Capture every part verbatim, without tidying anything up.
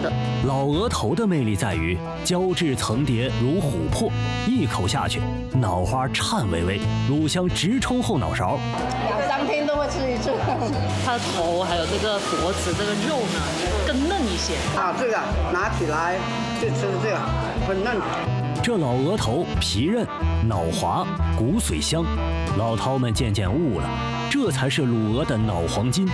的。 老鹅头的魅力在于胶质层叠如琥珀，一口下去，脑花颤巍巍，乳香直冲后脑勺。 两三天都会吃一次。 它的头还有这个脖子这个肉呢更嫩一些。 啊，这个拿起来就吃这个，很嫩。 这老鹅头皮韧、脑滑、骨髓香，老饕们渐渐悟了，这才是卤鹅的脑黄金。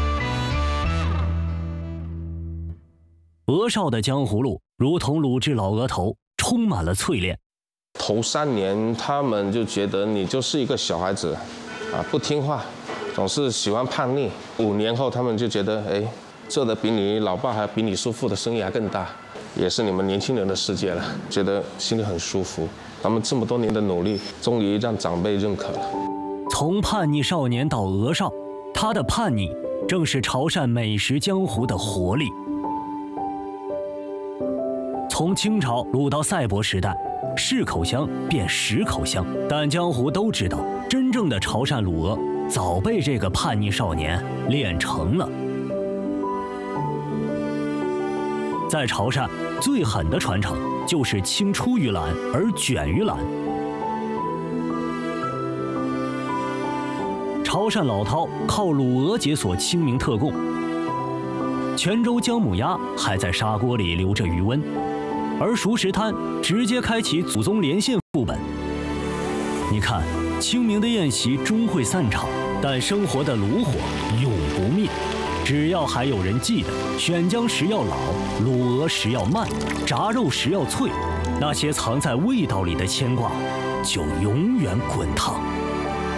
鹅少的江湖路如同卤制老鹅头，充满了淬炼。 头三年，他们就觉得你就是一个小孩子，啊，不听话，总是喜欢叛逆。五年后，他们就觉得，哎，做的比你老爸还比你叔父的生意还更大，也是你们年轻人的世界了，觉得心里很舒服。他们这么多年的努力，终于让长辈认可了。 从叛逆少年到鹅少，他的叛逆正是潮汕美食江湖的活力。从清朝卤到赛博时代，是口香变十口香，但江湖都知道，真正的潮汕卤鹅早被这个叛逆少年练成了。在潮汕，最狠的传承就是青出于蓝而卷于蓝。潮汕老饕靠卤鹅解锁清明特供，泉州姜母鸭还在砂锅里留着余温。而熟食摊直接开启祖宗连线副本。你看，清明的宴席终会散场，但生活的炉火永不灭。只要还有人记得，选姜时要老，卤鹅时要慢，炸肉时要脆，那些藏在味道里的牵挂，就永远滚烫。